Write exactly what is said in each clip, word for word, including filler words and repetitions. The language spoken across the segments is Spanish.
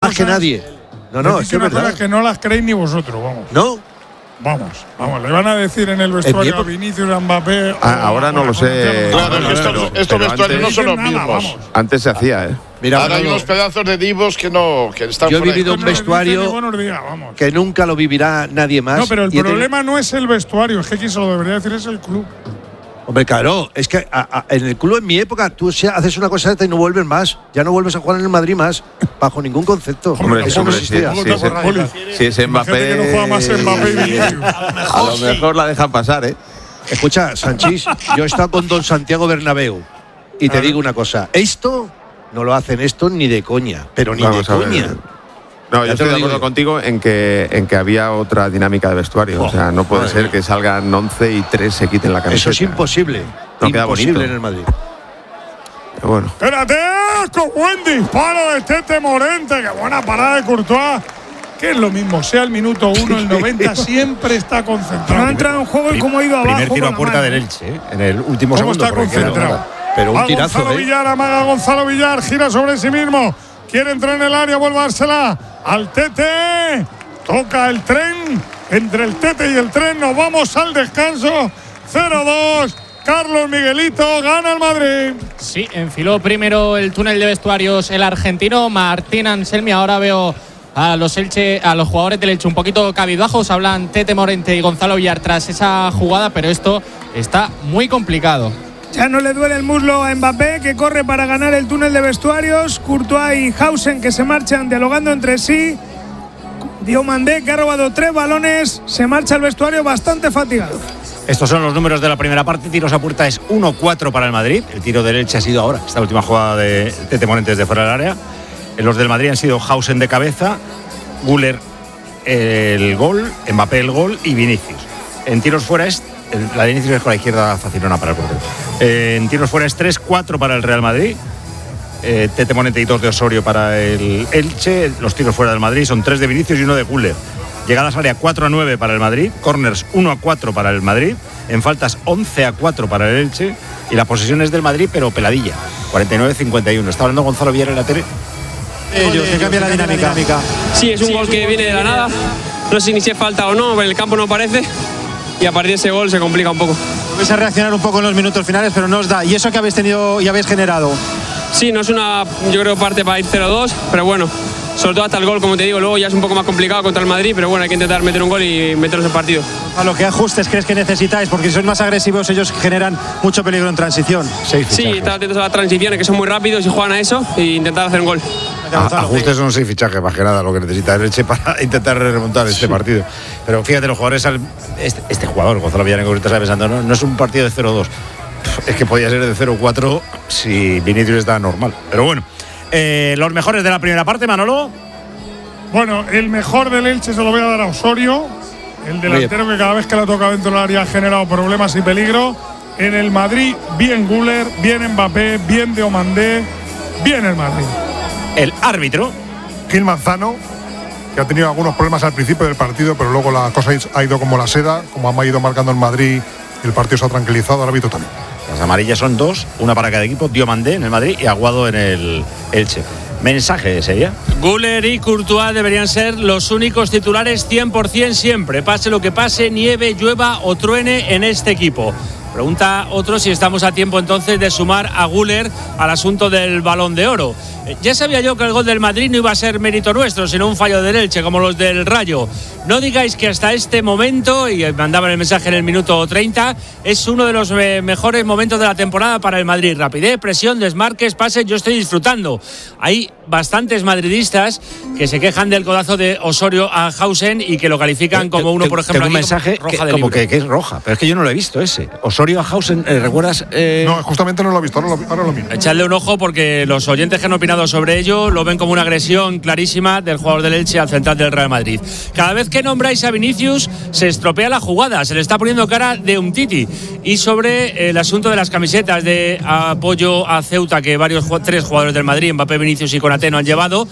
más que nadie. No, no, es que es verdad. Que no las creéis ni vosotros, vamos. No. Vamos, vamos, le van a decir en el vestuario a Vinicius, a Mbappé. Ah, ahora no lo sé. Claro, es que estos, estos vestuarios no son los mismos. Vamos. Antes se hacía, ¿eh? Mira, ahora hay unos pedazos de divos que no que están. Yo he vivido un vestuario días, que nunca lo vivirá nadie más. No, pero el problema no es el vestuario, es que quien se lo debería decir es el club. Hombre, claro, es que a, a, en el club en mi época tú haces una cosa y no vuelves más. Ya no vuelves a jugar en el Madrid más, bajo ningún concepto. Hombre, eso no existía. Si, si, si es Mbappé, que no juega más Mbappé y a lo mejor la dejan pasar, ¿eh? Escucha, Sanchís, yo he estado con don Santiago Bernabéu y te digo una cosa. Esto no lo hacen esto ni de coña, pero ni Vamos de coña. No, yo estoy de acuerdo contigo en que en que había otra dinámica de vestuario. Oh, o sea, no puede ser mía. que salgan once y tres se quiten la camiseta. Eso es imposible. No imposible queda bonito en el Madrid. Pero bueno. Espérate, con buen disparo de Tete Morente. Qué buena parada de Courtois. Que es lo mismo, sea el minuto uno, el noventa, siempre está concentrado. No ha entrado en juego y cómo ha ido abajo. Primer tiro a puerta del Elche, ¿eh? En el último ¿Cómo segundo. está concentrado? Pero un a tirazo, Gonzalo ¿eh? Villar, amaga Gonzalo Villar, gira sobre sí mismo. Quiere entrar en el área, vuelve a dársela al Tete. Toca el tren. Entre el Tete y el tren nos vamos al descanso. cero dos. Carlos Miguelito, gana el Madrid. Sí, enfiló primero el túnel de vestuarios el argentino Martín Anselmi. Ahora veo a los Elche, a los jugadores del Elche un poquito cabizbajos. Hablan Tete Morente y Gonzalo Villar tras esa jugada, pero esto está muy complicado. Ya no le duele el muslo a Mbappé, que corre para ganar el túnel de vestuarios. Courtois y Hausen, que se marchan dialogando entre sí. Diomandé, que ha robado tres balones, se marcha al vestuario bastante fatigado. Estos son los números de la primera parte. Tiros a puerta es uno cuatro para el Madrid. El tiro del Elche ha sido ahora, esta última jugada de Tete Morente desde fuera del área. Los del Madrid han sido Hausen de cabeza, Güler el gol, Mbappé el gol y Vinicius. En tiros fuera es la de Vinicius es con la izquierda facilona para el portero. Eh, en tiros fuera es tres cuatro para el Real Madrid. Eh, Tete Morente y dos de Osorio para el Elche. Los tiros fuera del Madrid son tres de Vinicius y uno de Güler. Llegadas área cuatro a nueve para el Madrid. Corners uno a cuatro para el Madrid. En faltas once a cuatro para el Elche. Y la posesión es del Madrid, pero peladilla. cuarenta y nueve a cincuenta y uno. Está hablando Gonzalo Villar en la tele. Ellos, que cambia la dinámica. Sí, es un gol que viene de la nada. No sé ni si es falta o no, en el campo no parece. Y a partir de ese gol se complica un poco. Vais a reaccionar un poco en los minutos finales, pero no os da. ¿Y eso que habéis tenido y habéis generado? Sí, no es una, yo creo, parte para ir cero dos, pero bueno, sobre todo hasta el gol, como te digo, luego ya es un poco más complicado contra el Madrid, pero bueno, hay que intentar meter un gol y meternos en partido. ¿A lo que ajustes crees que necesitáis? Porque si sois más agresivos, ellos generan mucho peligro en transición. Sí, sí, estar atentos a las transiciones, que son muy rápidos y juegan a eso, e intentar hacer un gol. A, ajustes son seis fichajes, más que nada lo que necesita el Elche para intentar remontar este sí. partido. Pero fíjate, los jugadores, este, este jugador, Gonzalo Villar, en está pensando, no, no es un partido de cero dos. Es que podía ser de cero cuatro si Vinicius está normal. Pero bueno, eh, los mejores de la primera parte, Manolo. Bueno, el mejor del Elche se lo voy a dar a Osorio, el delantero que cada vez que la toca dentro del área ha generado problemas y peligro. En el Madrid, bien Güler, bien Mbappé, bien Diomandé, bien el Madrid. El árbitro, Gil Manzano, que ha tenido algunos problemas al principio del partido, pero luego la cosa ha ido como la seda, como ha ido marcando el Madrid, el partido se ha tranquilizado, el árbitro también. Las amarillas son dos, una para cada equipo, Diomandé en el Madrid y Aguado en el Elche. Mensaje sería. Güler y Courtois deberían ser los únicos titulares cien por ciento siempre, pase lo que pase, nieve, llueva o truene en este equipo. Pregunta otro si estamos a tiempo entonces de sumar a Güler al asunto del Balón de Oro. Ya sabía yo que el gol del Madrid no iba a ser mérito nuestro, sino un fallo del Elche, como los del Rayo. No digáis que hasta este momento, y mandaban el mensaje en el minuto treinta, es uno de los me- mejores momentos de la temporada para el Madrid. Rapidez, presión, desmarques, pases, yo estoy disfrutando. Hay bastantes madridistas que se quejan del codazo de Osorio a Hausen y que lo califican eh, como uno, por ejemplo, un mensaje como roja que, de como libre. que, que es roja, pero es que yo no lo he visto ese. Osorio a Hausen, ¿eh, ¿recuerdas? Eh... No, justamente no lo he visto, ahora lo, ahora lo miro. Echadle un ojo porque los oyentes que han opinado sobre ello lo ven como una agresión clarísima del jugador del Elche al central del Real Madrid. Cada vez que nombráis a Vinicius se estropea la jugada, se le está poniendo cara de Umtiti. Y sobre el asunto de las camisetas de apoyo a Ceuta que varios tres jugadores del Madrid, Mbappé, Vinicius y Konaté no han llevado,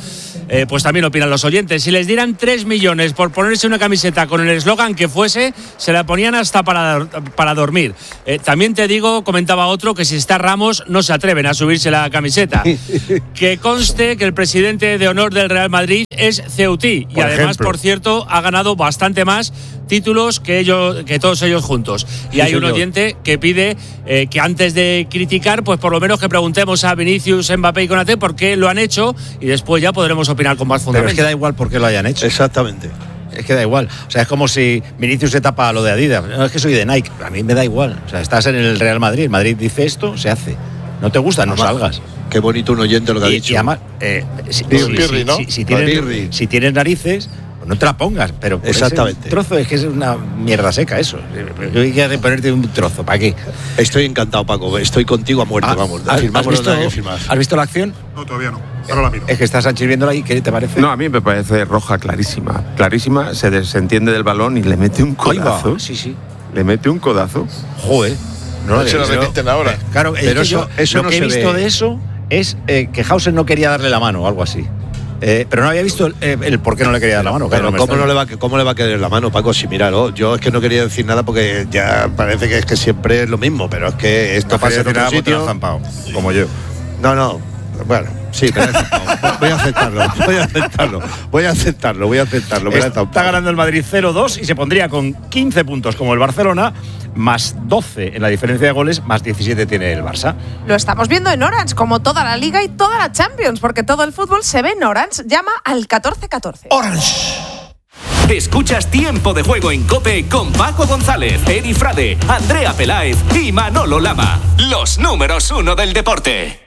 eh, pues también opinan los oyentes. Si les dieran tres millones por ponerse una camiseta con el eslogan que fuese, se la ponían hasta para, para dormir. Eh, también te digo, comentaba otro, que si está Ramos no se atreven a subirse la camiseta. Que conste que el presidente de honor del Real Madrid es Ceutí y por además, ejemplo. por cierto, ha ganado bastante más títulos que ellos, que todos ellos juntos. Y sí, hay señor. un oyente que pide eh, que antes de criticar, pues por lo menos que preguntemos a Vinicius, Mbappé y Konaté por qué lo han hecho y después ya podremos opinar con más fundamento. Pero es que da igual por qué lo hayan hecho. Exactamente. Es que da igual. O sea, es como si Vinicius se tapa lo de Adidas. No, es que soy de Nike. A mí me da igual. O sea, estás en el Real Madrid. El Madrid dice esto, se hace. No te gusta, no además, salgas. Qué bonito un oyente lo que y, ha dicho. Y además, eh, si, Pirri, si, Pirri, ¿no? si, si, si, tienes, si tienes narices, pues no te la pongas. Pero por exactamente. Ese trozo es que es una mierda seca eso. Hay que ponerte un trozo. ¿Para qué? Estoy encantado, Paco. Estoy contigo a muerte, ah, vamos. ¿Has, ¿has, visto, ¿Has visto la acción? No, todavía no. Ahora la miro. Es que está Sánchez viéndola y ¿qué te parece? No, a mí me parece roja clarísima. Clarísima, se desentiende del balón y le mete un codazo. Sí, sí. Le mete un codazo. Joder. No, no se lo repiten ahora. Claro, pero es eso, que yo, eso lo no que he visto ve. de eso es eh, que Hausen no quería darle la mano o algo así. Eh, pero no había visto el, el, el por qué no le quería dar la mano. Pero claro, ¿cómo, no le va, ¿cómo le va a querer la mano, Paco? Si míralo, yo es que no quería decir nada porque ya parece que es que siempre es lo mismo, pero es que esto no pasa en otro sitio. Zampado, como yo. No, no. Bueno, sí, pero voy a aceptarlo, voy a aceptarlo, voy a aceptarlo, voy a aceptarlo. Está, está ganando el Madrid cero dos y se pondría con quince puntos como el Barcelona, más doce en la diferencia de goles, más diecisiete tiene el Barça. Lo estamos viendo en Orange, como toda la Liga y toda la Champions, porque todo el fútbol se ve en Orange. Llama al catorce catorce. Orange. Escuchas Tiempo de Juego en COPE con Paco González, Eri Frade, Andrea Peláez y Manolo Lama. Los números uno del deporte.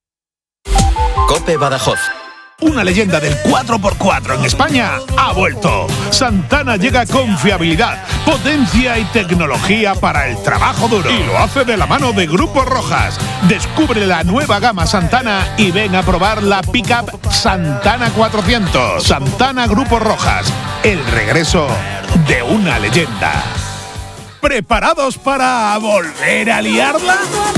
COPE Badajoz. Una leyenda del cuatro por cuatro en España ha vuelto. Santana llega con fiabilidad, potencia y tecnología para el trabajo duro. Y lo hace de la mano de Grupo Rojas. Descubre la nueva gama Santana y ven a probar la pickup Santana cuatrocientos. Santana Grupo Rojas, el regreso de una leyenda. ¿Preparados para volver a liarla?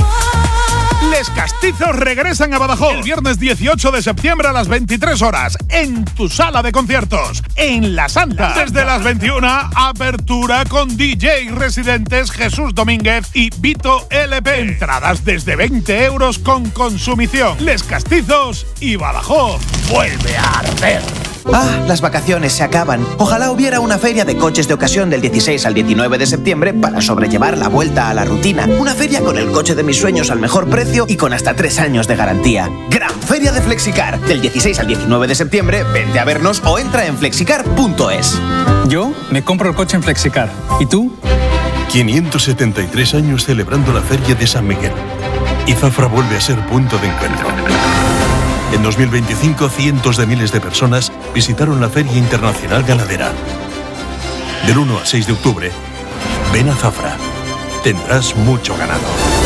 Les Castizos regresan a Badajoz el viernes dieciocho de septiembre a las veintitrés horas en tu sala de conciertos, en La Santa. Desde las veintiuna, apertura con D J residentes Jesús Domínguez y Vito L P. Entradas desde veinte euros con consumición. Les Castizos y Badajoz vuelve a arder. Ah, las vacaciones se acaban. Ojalá hubiera una feria de coches de ocasión del dieciséis al diecinueve de septiembre para sobrellevar la vuelta a la rutina. Una feria con el coche de mis sueños al mejor precio y con hasta tres años de garantía. Gran Feria de Flexicar. Del dieciséis al diecinueve de septiembre, vente a vernos o entra en flexicar punto es. Yo me compro el coche en Flexicar. ¿Y tú? quinientos setenta y tres años celebrando la Feria de San Miguel. Y Zafra vuelve a ser punto de encuentro. En dos mil veinticinco, cientos de miles de personas visitaron la Feria Internacional Ganadera. Del uno al seis de octubre, ven a Zafra. Tendrás mucho ganado.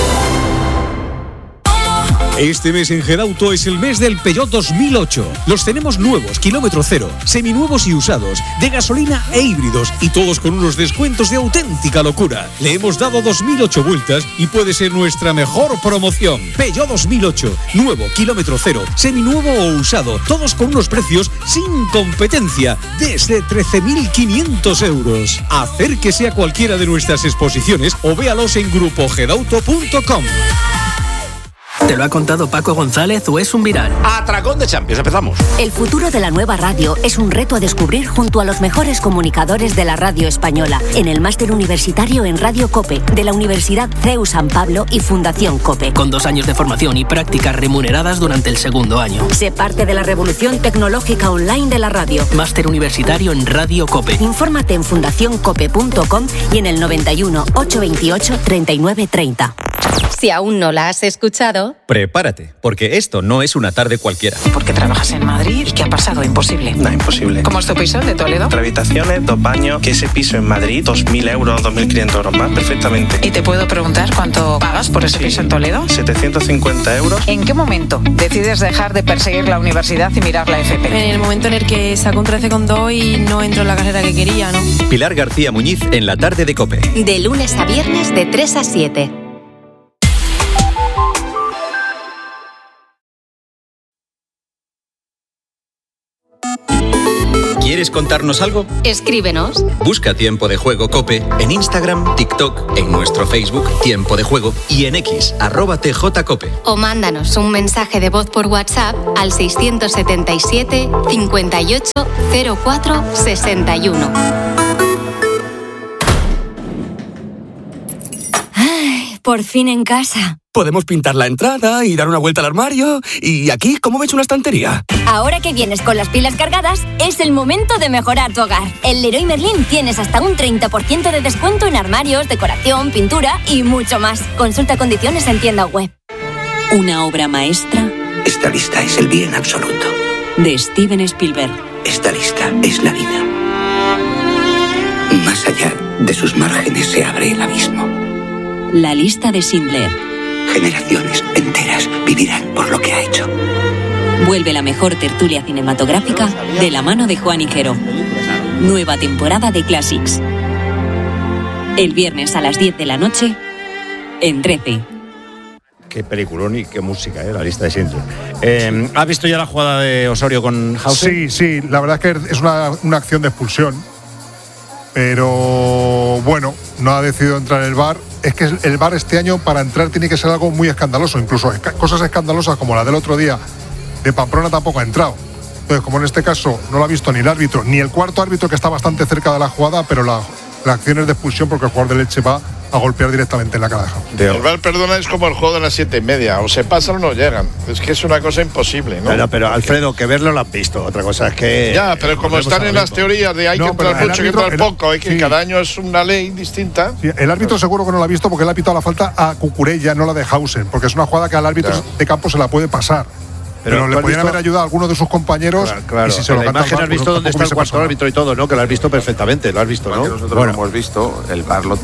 Este mes en Gedauto es el mes del Peugeot dos mil ocho. Los tenemos nuevos, kilómetro cero, seminuevos y usados, de gasolina e híbridos, y todos con unos descuentos de auténtica locura. Le hemos dado dos mil ocho vueltas y puede ser nuestra mejor promoción. Peugeot dos mil ocho, nuevo, kilómetro cero, seminuevo o usado, todos con unos precios sin competencia, desde trece mil quinientos euros. Acérquese a cualquiera de nuestras exposiciones o véalos en grupo gedauto punto com. ¿Te lo ha contado Paco González o es un viral? Atracón de Champions, empezamos. El futuro de la nueva radio es un reto a descubrir junto a los mejores comunicadores de la radio española en el máster universitario en Radio COPE de la Universidad C E U San Pablo y Fundación COPE. Con dos años de formación y prácticas remuneradas durante el segundo año. Sé parte de la revolución tecnológica online de la radio. Máster universitario en Radio COPE. Infórmate en fundación cope punto com y en el noventa y uno, ochocientos veintiocho, treinta y nueve treinta. Si aún no la has escuchado, prepárate, porque esto no es una tarde cualquiera. ¿Por qué trabajas en Madrid? ¿Y qué ha pasado? Imposible. No, imposible. ¿Cómo es tu piso de Toledo? Tres habitaciones, dos baños, que ese piso en Madrid, dos mil euros, dos mil quinientos euros más, perfectamente. ¿Y te puedo preguntar cuánto pagas por ese sí. piso en Toledo? setecientos cincuenta euros. ¿En qué momento decides dejar de perseguir la universidad y mirar la F P? En el momento en el que saco un trece coma dos y no entro en la carrera que quería, ¿no? Pilar García Muñiz en la tarde de COPE. De lunes a viernes de tres a siete. ¿Quieres contarnos algo? Escríbenos. Busca Tiempo de Juego COPE en Instagram, TikTok, en nuestro Facebook Tiempo de Juego y en X, arroba tjcope. O mándanos un mensaje de voz por WhatsApp al seiscientos setenta y siete, cincuenta y ocho, cero cuatro, sesenta y uno. Ay, por fin en casa. Podemos pintar la entrada y dar una vuelta al armario. Y aquí, ¿cómo ves una estantería? Ahora que vienes con las pilas cargadas, es el momento de mejorar tu hogar. En Leroy Merlin tienes hasta un treinta por ciento de descuento en armarios, decoración, pintura y mucho más. Consulta condiciones en tienda web. Una obra maestra. Esta lista es el bien absoluto. De Steven Spielberg. Esta lista es la vida. Más allá de sus márgenes se abre el abismo. La lista de Schindler. Generaciones enteras vivirán por lo que ha hecho. Vuelve la mejor tertulia cinematográfica de la mano de Juan Higuero. Nueva temporada de Classics. El viernes a las diez de la noche en trece. Qué peliculón y qué música, ¿eh? La lista de Schindler. Eh, ¿Has visto ya la jugada de Osorio con Hausen? Sí, sí, la verdad es que es una, una acción de expulsión. Pero bueno, no ha decidido entrar en el V A R. Es que el V A R este año para entrar tiene que ser algo muy escandaloso. Incluso esca- cosas escandalosas como la del otro día de Pamplona tampoco ha entrado. Entonces, como en este caso no lo ha visto ni el árbitro, ni el cuarto árbitro que está bastante cerca de la jugada, pero la, la acción es de expulsión porque el jugador de Elche va a golpear directamente en la cara de Hausen. El V A R, perdona, es como el juego de las siete y media. O se pasan o no llegan. Es que es una cosa imposible, ¿no? Pero, pero Alfredo, que verlo lo han visto. Otra cosa es que. Ya, pero como están en las teorías de hay No, que entrar pero el mucho, hay que árbitro- entrar el- poco, hay que sí. cada año es una ley distinta. Sí, el árbitro seguro que no lo ha visto porque le ha pitado la falta a Cucurella, no la de Hausen, porque es una jugada que al árbitro Ya. de campo se la puede pasar. Pero, Pero le ¿tú has podrían visto? haber ayudado a alguno de sus compañeros. Claro, claro. Y si se En lo la canta al imagen V A R, has visto pues dónde está tampoco el hubiese cuarto pasado. árbitro y todo, ¿no? Que lo has visto perfectamente, lo has visto, Igual que ¿no? nosotros lo hemos visto, el V A R lo,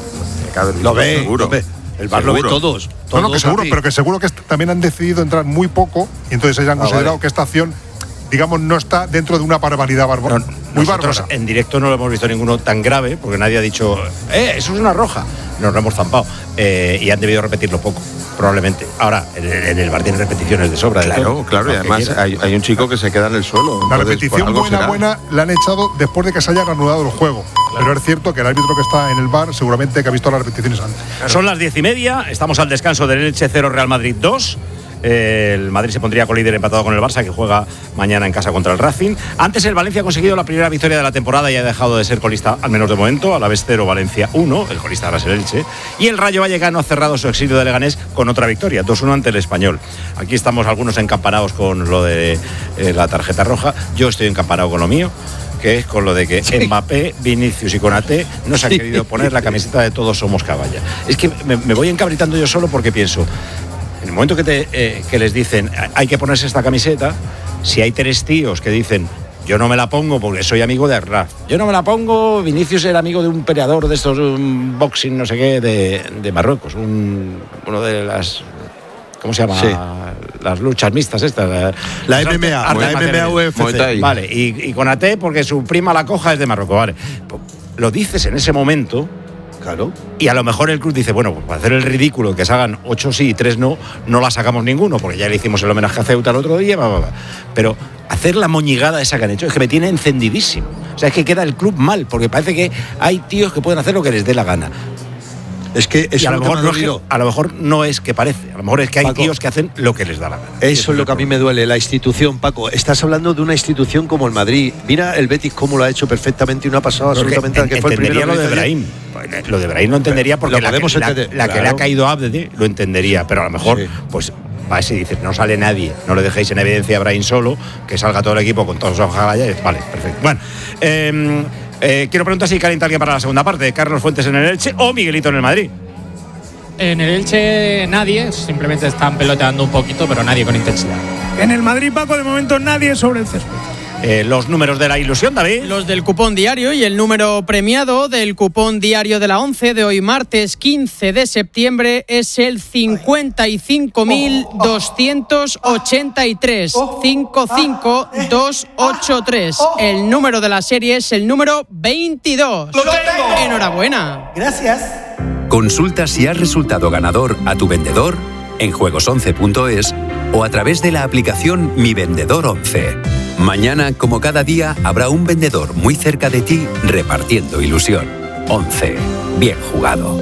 Lo ve, seguro. lo ve. El V A R lo ve Seguro. todos. No, no, todos, que seguro, Papi. pero que seguro que est- también han decidido entrar muy poco y entonces ellos han Ah, considerado vale. que esta acción, digamos, no está dentro de una barbaridad bárbara. No, muy nosotros bárbara. en directo no lo hemos visto ninguno tan grave, porque nadie ha dicho, ¡eh, eso es una roja! Nos lo hemos zampado. Eh, y han debido repetirlo poco, probablemente. Ahora, en el, en el V A R tiene repeticiones de sobra. de Claro, todo, claro, y lo que además quiera. hay, hay un chico que se queda en el suelo. La entonces, repetición por algo buena, será. buena la han echado después de que se haya reanudado el juego. Pero es cierto que el árbitro que está en el V A R seguramente que ha visto las repeticiones antes. Son las diez y media, estamos al descanso del Elche cero, Real Madrid dos. Eh, el Madrid se pondría con líder empatado con el Barça, que juega mañana en casa contra el Racing. Antes el Valencia ha conseguido la primera victoria de la temporada y ha dejado de ser colista, al menos de momento. A la vez cero, Valencia uno, el colista ahora es el Elche. Y el Rayo Vallecano ha cerrado su exilio de Leganés con otra victoria, dos uno ante el Español. Aquí estamos algunos encampanados con lo de eh, la tarjeta roja. Yo estoy encampanado con lo mío, que es con lo de que sí. Mbappé, Vinicius y Konaté no se han sí. querido poner la camiseta de Todos Somos Caballa. Es que me, me voy encabritando yo solo porque pienso, en el momento que, te, eh, que les dicen hay que ponerse esta camiseta, si hay tres tíos que dicen yo no me la pongo porque soy amigo de Arraf, yo no me la pongo, Vinicius era amigo de un peleador de estos, un boxing no sé qué, de, de Marruecos, un, uno de las... ¿Cómo se llama? Sí. Las luchas mixtas estas. La, la M M A, la M M A U F C. Vale, y, y con A T porque su prima la coja es de Marruecos. Vale. Lo dices en ese momento. Claro. Y a lo mejor el club dice, bueno, pues para hacer el ridículo, que salgan ocho sí y tres no, no la sacamos ninguno, porque ya le hicimos el homenaje a Ceuta el otro día, bla, bla, bla. Pero hacer la moñigada esa que han hecho es que me tiene encendidísimo. O sea, es que queda el club mal, porque parece que hay tíos que pueden hacer lo que les dé la gana. Es que eso a, lo lo mejor que no es que, a lo mejor no es que parece, a lo mejor es que hay Paco, tíos que hacen lo que les da la gana. Eso es lo que a mí me duele, la institución, Paco. Estás hablando de una institución como el Madrid. Mira el Betis cómo lo ha hecho perfectamente y no ha pasado porque absolutamente en, que fue el primero. Lo de Brahim. Lo de Brahim lo entendería porque la, que, la, la claro. que le ha caído a Abde lo entendería, pero a lo mejor, sí. pues va ese y dice, no sale nadie, no le dejéis en evidencia a Brahim solo, que salga todo el equipo con todos los ojalá. Vale, perfecto. Bueno, eh, eh, quiero preguntar si calienta alguien para la segunda parte. Carlos Fuentes en el Elche o Miguelito en el Madrid. En el Elche nadie, simplemente están peloteando un poquito, pero nadie con intensidad. En el Madrid, Paco, de momento nadie sobre el césped. Eh, los números de la ilusión, David. Los del cupón diario y el número premiado del cupón diario de la once de hoy martes quince de septiembre es el cincuenta y cinco mil doscientos ochenta y tres. cincuenta y cinco mil doscientos ochenta y tres. El número de la serie es el número veintidós. ¡Lo tengo! Enhorabuena. Gracias. Consulta si has resultado ganador a tu vendedor en juegos once punto es o a través de la aplicación Mi Vendedor once. Mañana, como cada día, habrá un vendedor muy cerca de ti repartiendo ilusión. once. Bien jugado.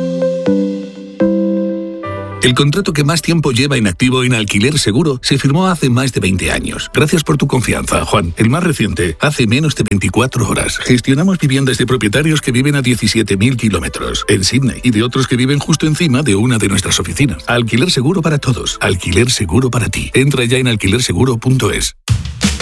El contrato que más tiempo lleva inactivo en Alquiler Seguro se firmó hace más de veinte años. Gracias por tu confianza, Juan. El más reciente, hace menos de veinticuatro horas. Gestionamos viviendas de propietarios que viven a diecisiete mil kilómetros en Sydney y de otros que viven justo encima de una de nuestras oficinas. Alquiler Seguro para todos. Alquiler Seguro para ti. Entra ya en alquiler seguro punto es.